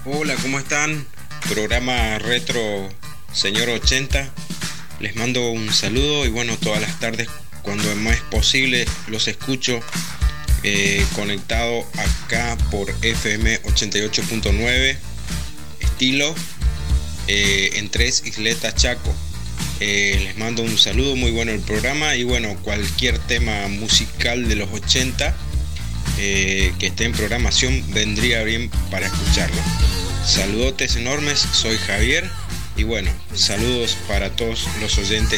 Hola, ¿cómo están? Programa Retro Señor 80. Les mando un saludo y bueno, todas las tardes cuando me es posible los escucho conectado acá por FM 88.9 estilo en Tres Isletas Chaco. Les mando un saludo, muy bueno el programa y bueno, cualquier tema musical de los 80 que esté en programación vendría bien para escucharlo. Saludotes enormes, soy Javier y bueno, saludos para todos los oyentes